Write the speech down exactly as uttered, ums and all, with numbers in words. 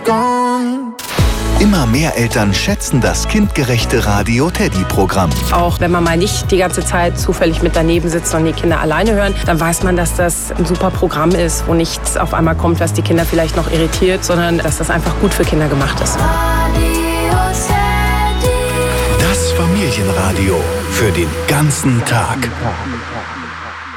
gone. Immer mehr Eltern schätzen das kindgerechte Radio Teddy-Programm. Auch wenn man mal nicht die ganze Zeit zufällig mit daneben sitzt und die Kinder alleine hören, dann weiß man, dass das ein super Programm ist, wo nichts auf einmal kommt, was die Kinder vielleicht noch irritiert, sondern dass das einfach gut für Kinder gemacht ist. Das Familienradio für den ganzen Tag.